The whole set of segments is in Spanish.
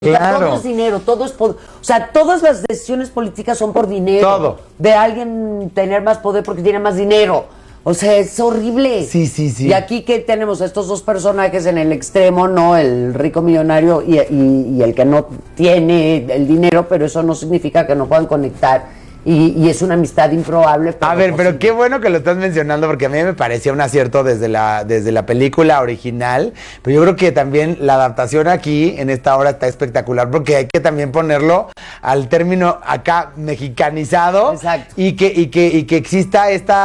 Claro. Todo es dinero, todo es poder. O sea, todas las decisiones políticas son por dinero. Todo. De alguien tener más poder porque tiene más dinero. O sea, es horrible. Sí, sí, sí. Y aquí que tenemos estos dos personajes en el extremo, ¿no? El rico millonario y el que no tiene el dinero, pero eso no significa que no puedan conectar. Y es una amistad improbable. A ver, pero qué bueno que lo estás mencionando, porque a mí me parecía un acierto desde la película original, pero yo creo que también la adaptación aquí, en esta obra, está espectacular, porque hay que también ponerlo al término acá mexicanizado. Exacto. Y que exista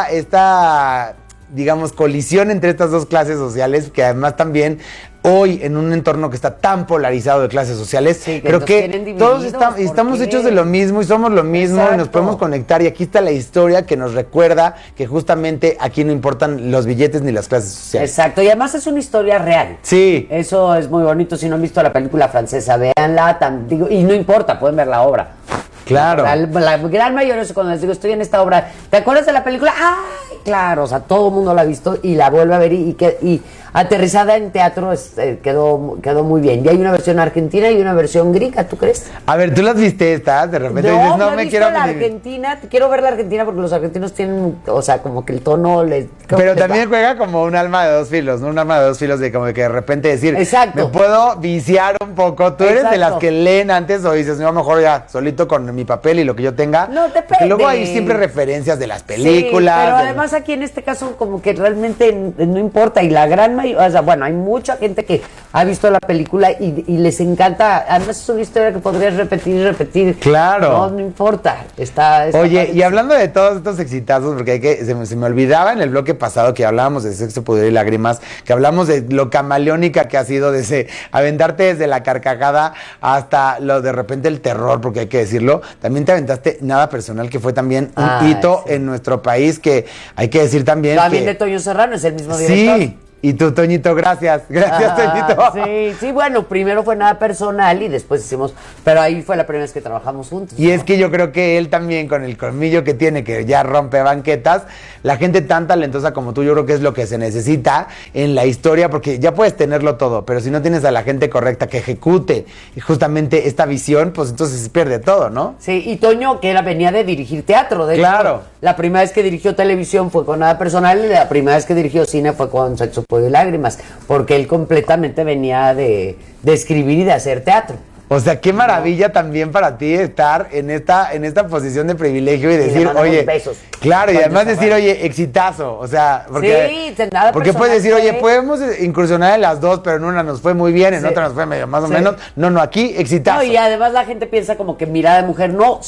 esta digamos, colisión entre estas dos clases sociales, que además también hoy, en un entorno que está tan polarizado de clases sociales, sí, creo que todos estamos hechos de lo mismo y somos lo mismo. Exacto. Y nos podemos conectar, y aquí está la historia que nos recuerda que justamente aquí no importan los billetes ni las clases sociales. Exacto, y además es una historia real. Sí. Eso es muy bonito. Si no han visto la película francesa, véanla, y no importa, pueden ver la obra. Claro. La gran mayoría, cuando les digo, estoy en esta obra, ¿te acuerdas de la película? ¡Ay! Claro, o sea, todo el mundo la ha visto y la vuelve a ver y aterrizada en teatro quedó muy bien. Y hay una versión argentina y una versión gringa, ¿tú crees? A ver, ¿tú las viste estas? De repente no, dices, no me he quiero... la Argentina, quiero ver la Argentina porque los argentinos tienen, o sea, como que el tono les... Pero también juega como un alma de dos filos, ¿no? Un alma de dos filos de como que de repente decir, exacto, me puedo viciar un poco. Tú eres de las que leen antes o dices, no, mejor ya, solito con mi papel y lo que yo tenga. No, depende. Porque luego hay siempre referencias de las películas. Sí, pero además aquí en este caso como que realmente no importa, y la gran mayoría, o sea, bueno, hay mucha gente que ha visto la película y les encanta. Además es una historia que podrías repetir y repetir. Claro. No importa. Oye, y hablando de todos estos exitazos, porque se me olvidaba en el bloque pasado que hablábamos de Sexo, Poder y Lágrimas, que hablamos de lo camaleónica que ha sido desde aventarte desde la carcajada hasta lo de repente el terror, porque hay que decirlo. También te aventaste Nada Personal, que fue también un hito en nuestro país, que hay que decir también de Toño Serrano, es el mismo director. Sí. Y tú, Toñito, gracias. Gracias, Toñito. Sí, bueno, primero fue Nada Personal y después hicimos, pero ahí fue la primera vez que trabajamos juntos. Y es que yo creo que él también, con el colmillo que tiene, que ya rompe banquetas, la gente tan talentosa como tú, yo creo que es lo que se necesita en la historia, porque ya puedes tenerlo todo, pero si no tienes a la gente correcta que ejecute justamente esta visión, pues entonces se pierde todo, ¿no? Sí, y Toño, que venía de dirigir teatro, de claro. hecho, la primera vez que dirigió televisión fue con Nada Personal y la primera vez que dirigió cine fue con Sexo, Poder y Lágrimas, porque él completamente venía de escribir y de hacer teatro. O sea, qué maravilla también para ti estar en esta posición de privilegio y decir, oye, besos. Claro, y además decir, oye, exitazo, o sea, porque puedes decir, oye, podemos incursionar en las dos, pero en una nos fue muy bien, en otra nos fue medio más o menos. No, aquí exitazo. No, y además la gente piensa como que Mirada de Mujer, no,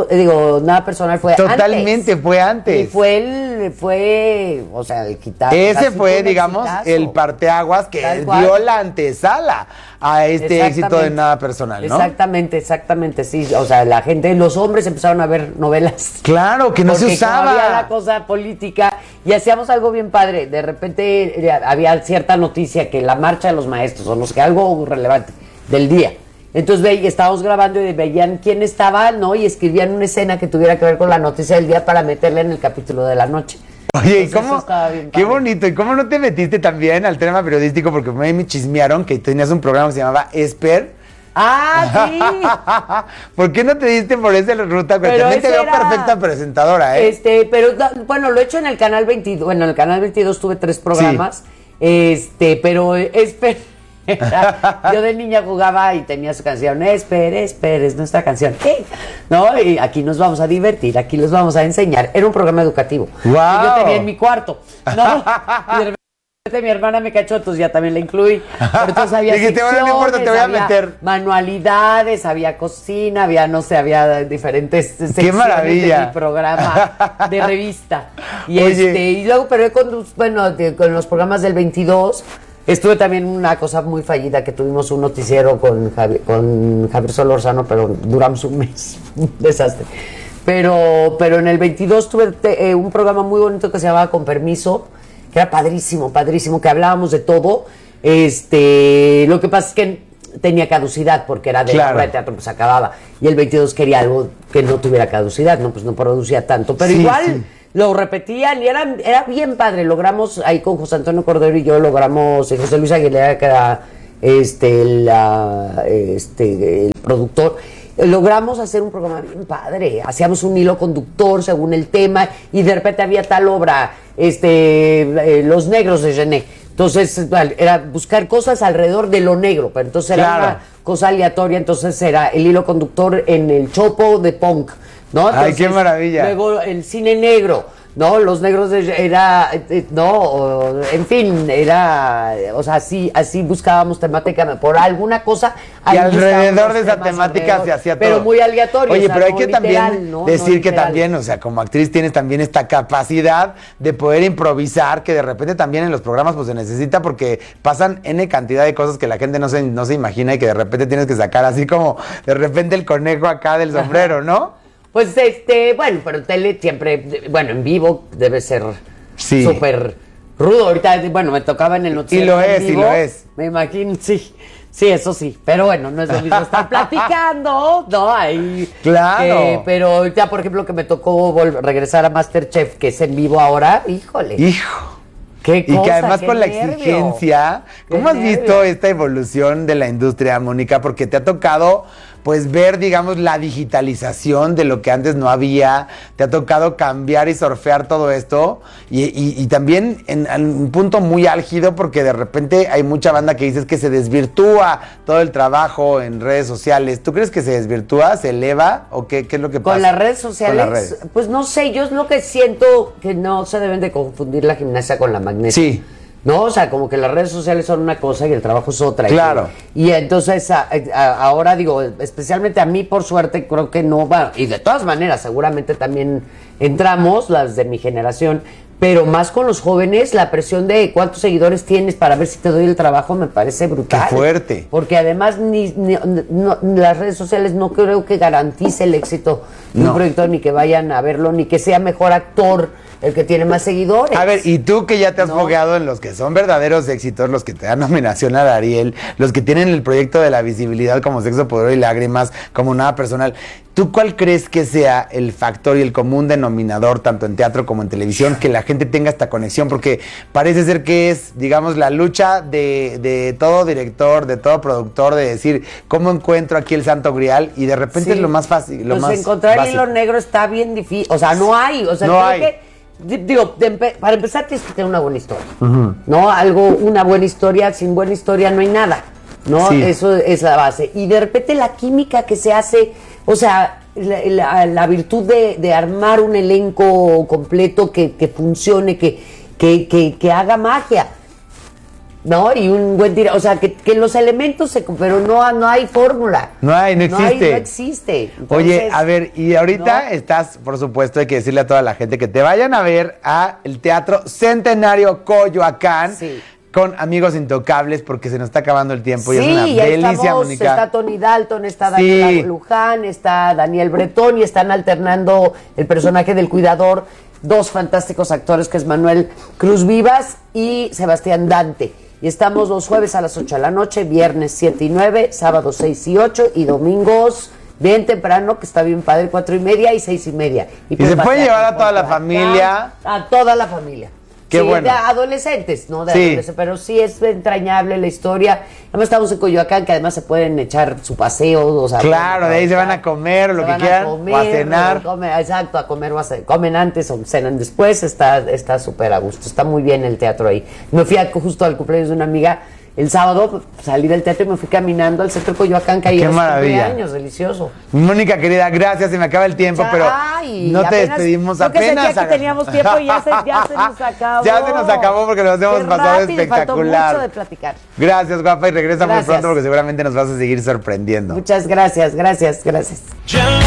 Nada Personal fue totalmente antes. Fue antes. Y fue, o sea, el quitar. Ese fue, digamos, el parteaguas que dio la antesala a este éxito de Nada Personal, ¿no? Exactamente, sí. O sea, la gente, los hombres empezaron a ver novelas. Claro, que no se usaba. Había la cosa política y hacíamos algo bien padre. De repente había cierta noticia que la marcha de los maestros, o no sé, algo relevante del día. Entonces estábamos grabando y veían quién estaba, ¿no? Y escribían una escena que tuviera que ver con la noticia del día para meterla en el capítulo de la noche. Oye, ¿y cómo? Qué bonito. ¿Y cómo no te metiste también al tema periodístico? Porque me chismearon que tenías un programa que se llamaba Esper. ¡Ah, sí! ¿Por qué no te diste por esa ruta? Pero también te veo perfecta presentadora, ¿eh? Pero bueno, lo he hecho en el Canal 22. Bueno, en el Canal 22 tuve 3 programas. Sí. Pero Esper. Yo de niña jugaba y tenía su canción, es nuestra canción. ¿No? Y aquí nos vamos a divertir, aquí les vamos a enseñar. Era un programa educativo. ¡Wow! Que yo tenía en mi cuarto, ¿no? Y de repente mi hermana me cachó, entonces ya también la incluí. Pero entonces había secciones, no importa, te voy a meter. Manualidades, había cocina, había diferentes secciones. ¡Qué maravilla! De mi programa de revista. Y y luego, pero con los programas del 22. Estuve también una cosa muy fallida, que tuvimos un noticiero con Javier Solórzano, pero duramos un mes, un desastre. Pero en el 22 tuve un programa muy bonito que se llamaba Con Permiso, que era padrísimo, que hablábamos de todo. Lo que pasa es que tenía caducidad, porque era de obra de teatro, pues acababa. Y el 22 quería algo que no tuviera caducidad, no, pues no producía tanto. Pero igual... Sí. Lo repetían y era bien padre. Logramos ahí con José Antonio Cordero y yo, y José Luis Aguilera, que era el productor, logramos hacer un programa bien padre. Hacíamos un hilo conductor según el tema y de repente había tal obra, Los Negros de René. Entonces era buscar cosas alrededor de lo negro, pero entonces era una cosa aleatoria. Entonces era el hilo conductor en el Chopo de punk, ¿no? Entonces, ¡ay, qué maravilla! Luego el cine negro, ¿no? Los Negros en fin, o sea, así buscábamos temática por alguna cosa. Y alrededor de esa temática se hacía todo. Pero muy aleatorio. Oye, o sea, pero hay no que literal, también ¿no? decir No que literal. también, o sea, como actriz tienes también esta capacidad de poder improvisar, que de repente también en los programas pues se necesita porque pasan N cantidad de cosas que la gente no se imagina y que de repente tienes que sacar así como de repente el conejo acá del sombrero, ¿no? Pues bueno, pero tele siempre, bueno, en vivo debe ser súper rudo. Ahorita, bueno, me tocaba en el noticiero. Y lo es. Me imagino, sí, eso sí. Pero bueno, no es lo mismo estar platicando, ¿no? Ahí. Claro. Pero ahorita, por ejemplo, que me tocó regresar a MasterChef, que es en vivo ahora, híjole. Hijo. Qué cosa, y que además qué con la nervio. exigencia, ¿cómo has visto esta evolución de la industria, Mónica? Porque te ha tocado pues ver, digamos, la digitalización de lo que antes no había, te ha tocado cambiar y surfear todo esto, y también en un punto muy álgido, porque de repente hay mucha banda que dices que se desvirtúa todo el trabajo en redes sociales. ¿Tú crees que se desvirtúa, se eleva, o qué es lo que pasa? Con las redes sociales, Con las redes. Pues no sé, yo es lo que siento que no se deben de confundir la gimnasia con la magnesia. Sí. No, o sea, como que las redes sociales son una cosa y el trabajo es otra. Claro. Y entonces, ahora digo, especialmente a mí, por suerte, creo que no va. Y de todas maneras, seguramente también entramos, las de mi generación, pero más con los jóvenes, la presión de cuántos seguidores tienes para ver si te doy el trabajo me parece brutal. ¡Qué fuerte! Porque además las redes sociales no creo que garantice el éxito de un proyecto, ni que vayan a verlo, ni que sea mejor actor el que tiene más seguidores. A ver, y tú que ya te has fogueado en los que son verdaderos éxitos, los que te dan nominación a Ariel, los que tienen el proyecto de la visibilidad como Sexo, Poder y Lágrimas, como Nada Personal, ¿tú cuál crees que sea el factor y el común denominador, tanto en teatro como en televisión, que la gente tenga esta conexión? Porque parece ser que es, digamos, la lucha de todo director, de todo productor, de decir, ¿cómo encuentro aquí el santo grial? Y de repente es lo más fácil, lo pues más encontrar básico. el hilo negro está bien difícil. O sea, no hay. O sea, No creo hay. que, digo, para empezar tienes que tener una buena historia. ¿No? Una buena historia, sin buena historia no hay nada. ¿No? Sí. Eso es la base. Y de repente la química que se hace, o sea, la virtud de armar un elenco completo que funcione, que haga magia. ¿No? Y un buen tiro, o sea, que los elementos pero no hay fórmula. No existe. No existe. Entonces, oye, a ver, y ahorita estás, por supuesto, hay que decirle a toda la gente que te vayan a ver a el Teatro Centenario Coyoacán. Sí. Con Amigos Intocables, porque se nos está acabando el tiempo y es una ya delicia, estamos, Mónica. está Tony Dalton, está Daniela Luján, está Daniel Bretón, y están alternando el personaje del cuidador, dos fantásticos actores, que es Manuel Cruz Vivas y Sebastián Dante. Y estamos los jueves a las 8 de la noche, viernes 7 y 9, sábados 6 y 8 y domingos bien temprano, que está bien padre, 4:30 y 6:30. Y se puede llevar a toda la familia. A toda la familia. Qué bueno. De adolescentes, ¿no? Sí. Adolescentes, pero sí es entrañable la historia. Además estamos en Coyoacán, que además se pueden echar su paseo, o sea, Claro, de ahí se van a comer lo que quieran, o a cenar. Exacto, a comer o a cenar. Comen antes o cenan después, está súper a gusto, está muy bien el teatro ahí. Me fui justo al cumpleaños de una amiga el sábado, salí del teatro y me fui caminando al centro de Coyoacán, que ahí ¡Qué es maravilla! cumpleaños, delicioso. Mónica, querida, gracias, se me acaba el tiempo, pero no te despedimos yo apenas. Que sentía que teníamos tiempo y ya se nos acabó. Ya se nos acabó porque nos hemos pasado rápido, espectacular. Faltó mucho de platicar. Gracias, guapa, y regresa muy Gracias. pronto porque seguramente nos vas a seguir sorprendiendo. Muchas gracias.